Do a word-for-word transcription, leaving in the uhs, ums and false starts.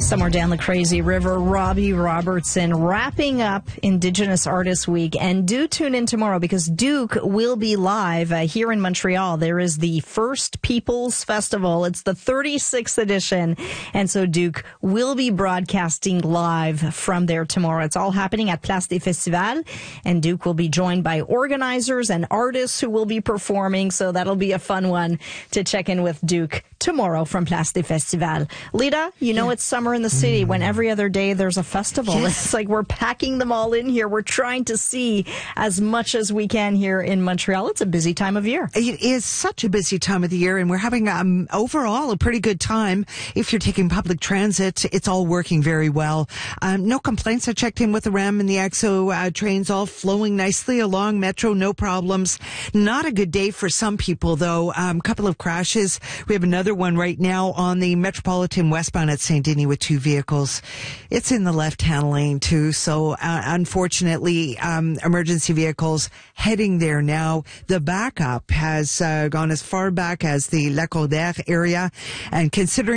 Somewhere down the crazy river, Robbie Robertson wrapping up Indigenous Artists Week. And do tune in tomorrow because Duke will be live uh, here in Montreal. There is the First Peoples Festival. It's the thirty-sixth edition. And so Duke will be broadcasting live from there tomorrow. It's all happening at Place des Festivals. And Duke will be joined by organizers and artists who will be performing. So that'll be a fun one to check in with Duke tomorrow from Place des Festivals. Lita, you know yeah. it's summer in the city when every other day there's a festival. Yes. It's like we're packing them all in here. We're trying to see as much as we can here in Montreal. It's a busy time of year. It is such a busy time of the year, and we're having um, overall a pretty good time. If you're taking public transit, it's all working very well. Um, no complaints. I checked in with the RAM and the E X O uh, trains, all flowing nicely along Metro, no problems. Not a good day for some people, though. A um, couple of crashes. We have another one right now on the Metropolitan westbound at Saint Denis with two vehicles. It's in the left-hand lane, too. So, uh, unfortunately, um, emergency vehicles heading there now. The backup has uh, gone as far back as the Lac-Auder area. And considering